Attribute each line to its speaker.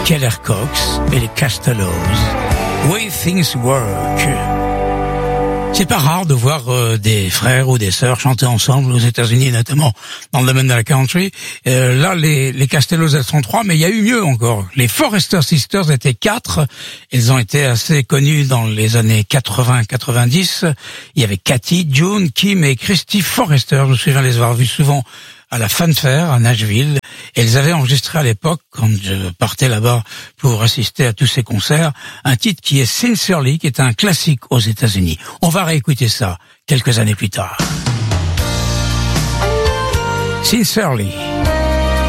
Speaker 1: Keller Cox et les Castellos. Way Things Work. C'est pas rare de voir des frères ou des sœurs chanter ensemble aux États-Unis, notamment dans le domaine de la country. Là, les Castellos, elles sont 3, mais il y a eu mieux encore. Les Forrester Sisters étaient 4. Elles ont été assez connues dans les années 80-90. Il y avait Cathy, June, Kim et Christy Forrester. Je me souviens les avoir vues souvent à la Fanfare à Nashville. Elles avaient enregistré à l'époque, quand je partais là-bas pour assister à tous ces concerts, un titre qui est Sincerely, qui est un classique aux États-Unis. On va réécouter ça quelques années plus tard. Sincerely.